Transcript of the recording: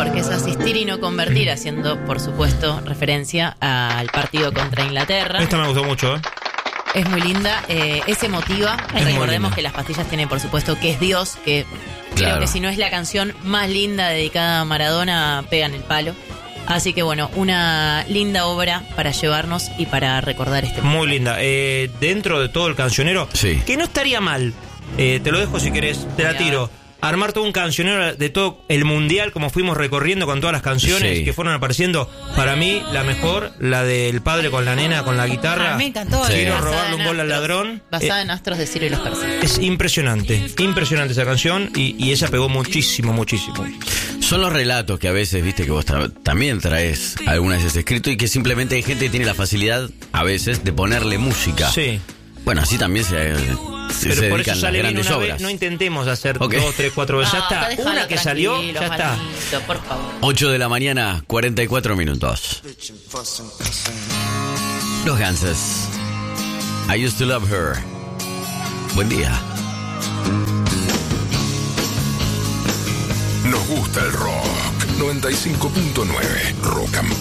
porque es asistir y no convertir, haciendo, por supuesto, referencia al partido contra Inglaterra. Esta me gustó mucho, Es muy linda, es emotiva. Recordemos que Las Pastillas tienen, por supuesto, que es Dios, que creo que si no es la canción más linda dedicada a Maradona, pegan el palo. Así que bueno, una linda obra para llevarnos y para recordar este momento. Muy linda. Dentro de todo el cancionero, que no estaría mal, te lo dejo si querés, te la tiro. Armar todo un cancionero de todo el mundial, como fuimos recorriendo con todas las canciones que fueron apareciendo. Para mí, la mejor, la del padre con la nena, con la guitarra. Me encantó. Quiero robarle un gol al ladrón. Basada en Astros de Ciro y los Persas. Es impresionante esa canción y ella pegó muchísimo. Son los relatos que a veces, viste, que vos también traes algunas veces escrito y que simplemente hay gente que tiene la facilidad, a veces, de ponerle música. Sí. Bueno, así también pero por eso sale bien una vez, no intentemos hacer 2, 3, 4 veces. Ya está, una que salió, ya está. Por favor. 8 de la mañana, 44 minutos. Los Ganses. I used to love her. Buen día. Nos gusta el rock. 95.9 Rock and